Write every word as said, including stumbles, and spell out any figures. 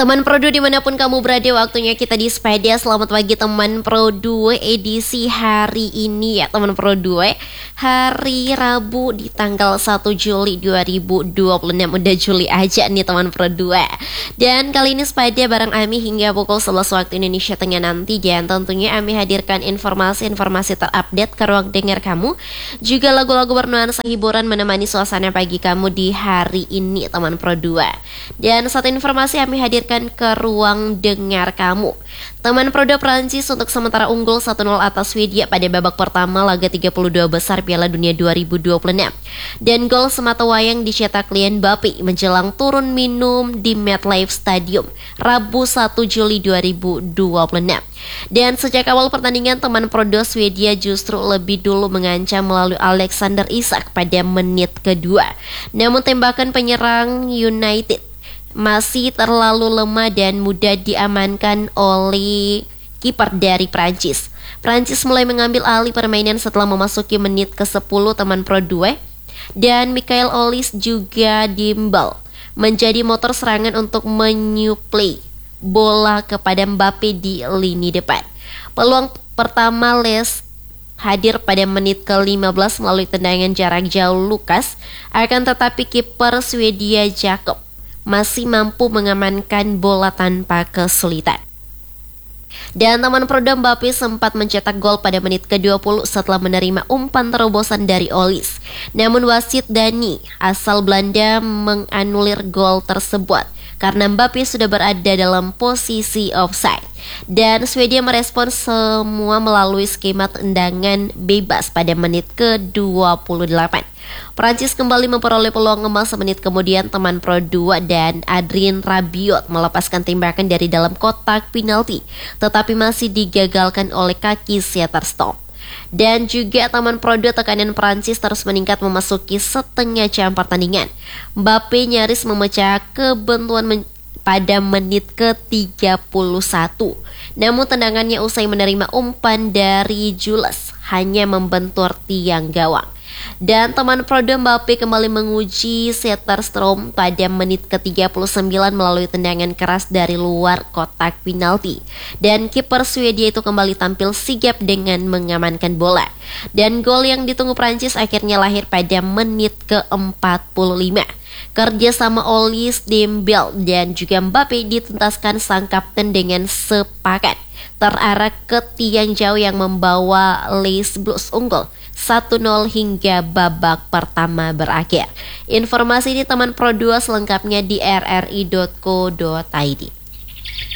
Teman Pro dua dimanapun kamu berada, waktunya kita di sepeda. Selamat pagi teman Pro dua, edisi hari ini ya teman Pro dua, hari Rabu di tanggal satu Juli dua ribu dua puluh enam. Udah Juli aja nih teman Pro dua. Dan kali ini sepeda bareng Ami hingga pukul sebelas waktu Indonesia Tengah nanti. Dan tentunya Ami hadirkan informasi-informasi terupdate ke ruang dengar kamu, juga lagu-lagu bernuansa hiburan menemani suasana pagi kamu di hari ini teman Pro dua. Dan satu informasi Ami hadir ke ruang dengar kamu. Teman Pro dua, Prancis untuk sementara unggul satu nol atas Swedia pada babak pertama laga tiga puluh dua besar Piala Dunia dua ribu dua puluh enam. Dan gol semata wayang dicetak Kylian Mbappe menjelang turun minum di MetLife Stadium Rabu satu Juli dua ribu dua puluh enam. Dan sejak awal pertandingan teman Pro dua, Swedia justru lebih dulu mengancam melalui Alexander Isak pada menit kedua. Namun tembakan penyerang United masih terlalu lemah dan mudah diamankan oleh kiper dari Prancis. Prancis mulai mengambil alih permainan setelah memasuki menit ke sepuluh teman Pro dua, dan Michael Olise juga diimbal menjadi motor serangan untuk menyuplai bola kepada Mbappe di lini depan. Peluang pertama Les hadir pada menit ke lima belas melalui tendangan jarak jauh Lukas, akan tetapi kiper Swedia Jakob masih mampu mengamankan bola tanpa kesulitan. Dan teman Pro dua, Mbappe sempat mencetak gol pada menit ke dua puluh setelah menerima umpan terobosan dari Olise. Namun wasit Dani asal Belanda menganulir gol tersebut karena Mbappe sudah berada dalam posisi offside. Dan Swedia merespon semua melalui skema tendangan bebas pada menit ke dua puluh delapan. Prancis kembali memperoleh peluang emas semenit kemudian teman Pro dua, dan Adrien Rabiot melepaskan tembakan dari dalam kotak penalti, tetapi masih digagalkan oleh kaki Sieterstorm. Dan juga teman Pro dua, tekanan Prancis terus meningkat memasuki setengah jam pertandingan. Mbappe nyaris memecah kebuntuan men- pada menit ke tiga puluh satu. Namun tendangannya usai menerima umpan dari Jules hanya membentur tiang gawang. Dan teman Pro dua, Mbappe kembali menguji Sieterstorm pada menit ke tiga puluh sembilan melalui tendangan keras dari luar kotak penalti. Dan kiper Swedia itu kembali tampil sigap dengan mengamankan bola. Dan gol yang ditunggu Prancis akhirnya lahir pada menit ke empat puluh lima. Kerja sama Olise, Dembele dan juga Mbappe dituntaskan sang kapten dengan sepakat terarah ke tiang jauh yang membawa Les Blues unggul satu nol hingga babak pertama berakhir. Informasi ini teman Pro dua selengkapnya di r r i dot co dot i d.